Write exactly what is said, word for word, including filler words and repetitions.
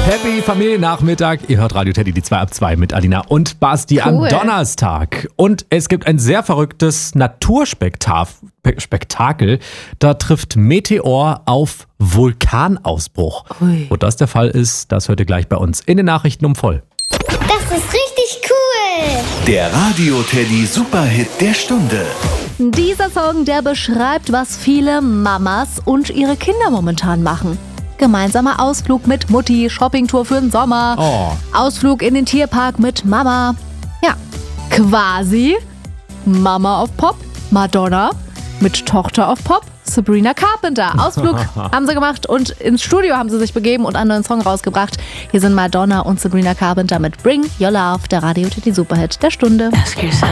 Happy Familiennachmittag. Ihr hört Radio Teddy, die zwei ab zwei mit Alina und Basti am Cool. Donnerstag. Und es gibt ein sehr verrücktes Naturspektakel. Da trifft Meteor auf Vulkanausbruch. Ui. Wo das der Fall ist, das hört ihr gleich bei uns in den Nachrichten um voll. Das ist richtig cool. Der Radio Teddy Superhit der Stunde. Dieser Song, der beschreibt, was viele Mamas und ihre Kinder momentan machen. Gemeinsamer Ausflug mit Mutti, Shoppingtour für den Sommer, Oh. Ausflug in den Tierpark mit Mama. Ja, quasi Mama auf Pop, Madonna mit Tochter auf Pop, Sabrina Carpenter. Ausflug haben sie gemacht und ins Studio haben sie sich begeben und einen neuen Song rausgebracht. Hier sind Madonna und Sabrina Carpenter mit Bring Your Love, der Radio Teddy Superhit der Stunde.